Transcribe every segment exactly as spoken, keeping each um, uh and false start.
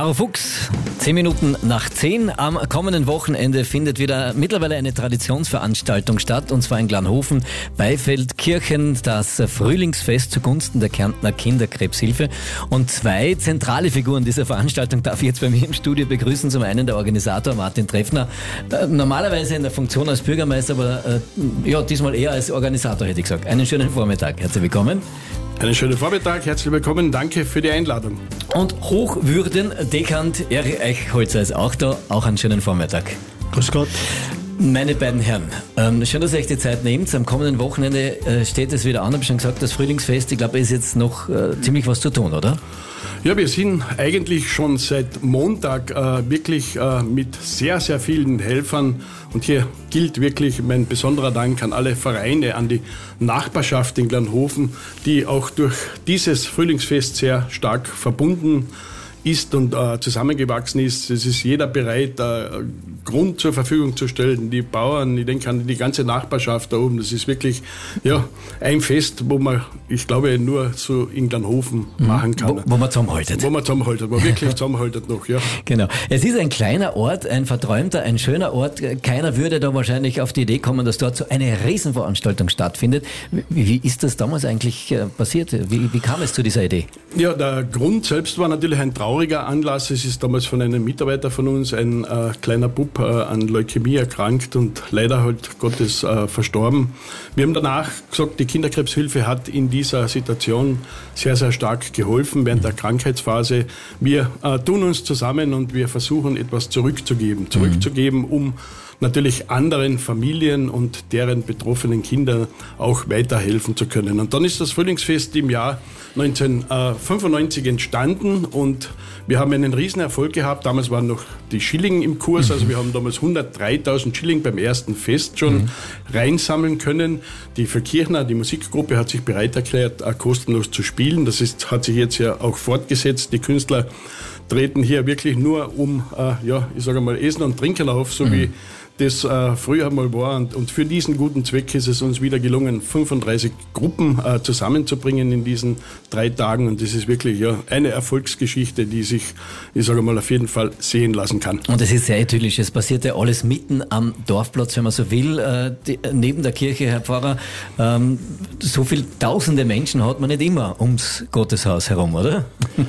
Caro Fuchs, zehn Minuten nach zehn. Am kommenden Wochenende findet wieder mittlerweile eine Traditionsveranstaltung statt, und zwar in Glanhofen bei Feldkirchen, das Frühlingsfest zugunsten der Kärntner Kinderkrebshilfe. Und zwei zentrale Figuren dieser Veranstaltung darf ich jetzt bei mir im Studio begrüßen. Zum einen der Organisator Martin Treffner, äh, normalerweise in der Funktion als Bürgermeister, aber äh, ja, diesmal eher als Organisator, hätte ich gesagt. Einen schönen Vormittag, herzlich willkommen. Einen schönen Vormittag, herzlich willkommen, danke für die Einladung. Und Hochwürden-Dekant Erich Eichholzer ist auch da, auch einen schönen Vormittag. Grüß Gott. Meine beiden Herren, ähm, schön, dass ihr euch die Zeit nehmt. Am kommenden Wochenende äh, steht es wieder an, habe schon gesagt, das Frühlingsfest, ich glaube, ist jetzt noch äh, ziemlich was zu tun, oder? Ja, wir sind eigentlich schon seit Montag äh, wirklich äh, mit sehr, sehr vielen Helfern, und hier gilt wirklich mein besonderer Dank an alle Vereine, an die Nachbarschaft in Glanhofen, die auch durch dieses Frühlingsfest sehr stark verbunden ist und äh, zusammengewachsen ist. Es ist jeder bereit, äh, Grund zur Verfügung zu stellen. Die Bauern, ich denke an die ganze Nachbarschaft da oben. Das ist wirklich ja, ein Fest, wo man, ich glaube, nur so in Glanhofen mhm. machen kann. Wo, wo man zusammenhaltet. Wo man zusammenhaltet, wo wirklich zusammenhaltet noch, ja. Genau. Es ist ein kleiner Ort, ein verträumter, ein schöner Ort. Keiner würde da wahrscheinlich auf die Idee kommen, dass dort so eine Riesenveranstaltung stattfindet. Wie, wie ist das damals eigentlich äh, passiert? Wie, wie kam es zu dieser Idee? Ja, der Grund selbst war natürlich ein trauriger Anlass. Es ist damals von einem Mitarbeiter von uns, ein äh, kleiner Bub, äh, an Leukämie erkrankt und leider halt Gottes äh, verstorben. Wir haben danach gesagt, die Kinderkrebshilfe hat in dieser Situation sehr, sehr stark geholfen während der Krankheitsphase. Wir äh, tun uns zusammen und wir versuchen, etwas zurückzugeben. Zurückzugeben, um natürlich anderen Familien und deren betroffenen Kindern auch weiterhelfen zu können. Und dann ist das Frühlingsfest im Jahr neunzehnhundertfünfundneunzig entstanden und wir haben einen Riesenerfolg gehabt. Damals waren noch die Schilling im Kurs, also wir haben damals hundertdreitausend Schilling beim ersten Fest schon mhm. reinsammeln können. Die Feldkirchner, die Musikgruppe, hat sich bereit erklärt, kostenlos zu spielen. Das ist, hat sich jetzt ja auch fortgesetzt. Die Künstler treten hier wirklich nur um, äh, ja, ich sage mal, Essen und Trinken auf, so mhm. wie das äh, früher mal war. Und, und für diesen guten Zweck ist es uns wieder gelungen, fünfunddreißig Gruppen äh, zusammenzubringen in diesen drei Tagen. Und das ist wirklich ja, eine Erfolgsgeschichte, die sich, ich sage mal, auf jeden Fall sehen lassen kann. Und es ist sehr idyllisch. Es passiert ja alles mitten am Dorfplatz, wenn man so will. Äh, die, neben der Kirche, Herr Pfarrer, ähm, so viele tausende Menschen hat man nicht immer ums Gotteshaus herum, oder?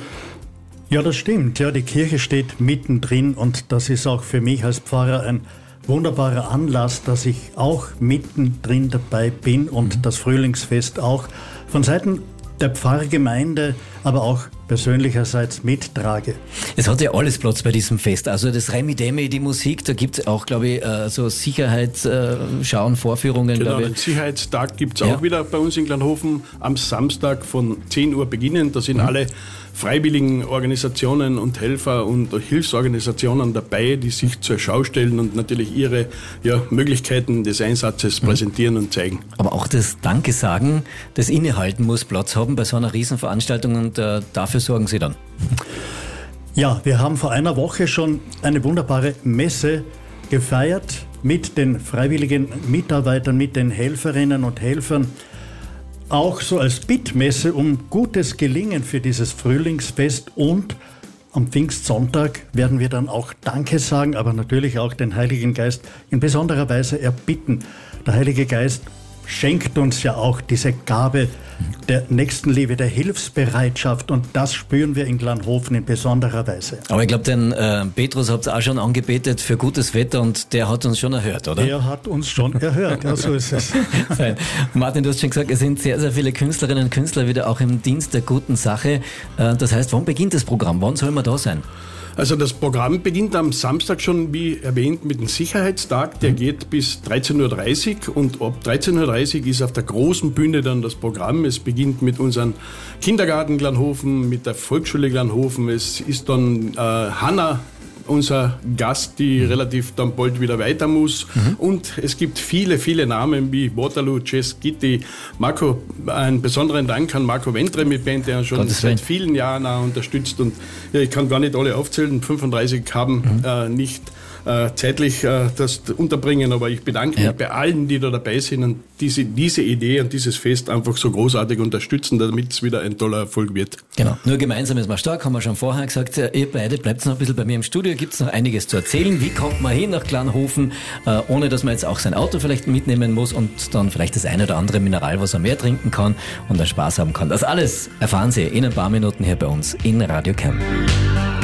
Ja, das stimmt. Ja, die Kirche steht mittendrin und das ist auch für mich als Pfarrer ein wunderbarer Anlass, dass ich auch mittendrin dabei bin und mhm. das Frühlingsfest auch von Seiten der Pfarrgemeinde, aber auch persönlicherseits mittrage. Es hat ja alles Platz bei diesem Fest. Also das Remi-Demi, die Musik, da gibt es auch, glaube ich, so Sicherheitsschauen, Vorführungen. Genau, glaube ich. Den Sicherheitstag gibt es ja. auch wieder bei uns in Glanhofen am Samstag von zehn Uhr beginnen. Da sind mhm. alle freiwilligen Organisationen und Helfer und Hilfsorganisationen dabei, die sich zur Schau stellen und natürlich ihre ja, Möglichkeiten des Einsatzes mhm. präsentieren und zeigen. Aber auch das Danke sagen, das Innehalten muss Platz haben bei so einer Riesenveranstaltung und äh, dafür sorgen Sie dann. Ja, wir haben vor einer Woche schon eine wunderbare Messe gefeiert mit den freiwilligen Mitarbeitern, mit den Helferinnen und Helfern. Auch so als Bittmesse um gutes Gelingen für dieses Frühlingsfest, und am Pfingstsonntag werden wir dann auch Danke sagen, aber natürlich auch den Heiligen Geist in besonderer Weise erbitten. Der Heilige Geist schenkt uns ja auch diese Gabe der Nächstenliebe, der Hilfsbereitschaft, und das spüren wir in Glanhofen in besonderer Weise. Aber ich glaube, den äh, Petrus habt ihr auch schon angebetet für gutes Wetter und der hat uns schon erhört, oder? Der hat uns schon erhört, ja, so ist es. Fein. Martin, du hast schon gesagt, es sind sehr, sehr viele Künstlerinnen und Künstler wieder auch im Dienst der guten Sache. Äh, das heißt, wann beginnt das Programm? Wann soll man da sein? Also das Programm beginnt am Samstag schon, wie erwähnt, mit dem Sicherheitstag. Der geht bis dreizehn Uhr dreißig und ab dreizehn Uhr dreißig ist auf der großen Bühne dann das Programm. Es beginnt mit unserem Kindergarten Glanhofen, mit der Volksschule Glanhofen. Es ist dann äh, Hanna, unser Gast, die mhm. relativ dann bald wieder weiter muss. Mhm. Und es gibt viele, viele Namen wie Waterloo, Jazz, Gitti, Marco, einen besonderen Dank an Marco Ventre mit Band, der uns schon Gottes seit vielen Jahren auch unterstützt. Und ja, ich kann gar nicht alle aufzählen, fünfunddreißig haben mhm. äh, nicht äh, zeitlich äh, das unterbringen, aber ich bedanke mich Ja. bei allen, die da dabei sind und diese, diese Idee und dieses Fest einfach so großartig unterstützen, damit es wieder ein toller Erfolg wird. Genau, nur gemeinsam ist man stark, haben wir schon vorher gesagt. Ihr beide bleibt noch ein bisschen bei mir im Studio, gibt es noch einiges zu erzählen. Wie kommt man hin nach Glanhofen, äh, ohne dass man jetzt auch sein Auto vielleicht mitnehmen muss und dann vielleicht das eine oder andere Mineralwasser mehr trinken kann und dann Spaß haben kann. Das alles erfahren Sie in ein paar Minuten hier bei uns in Radio Kempten.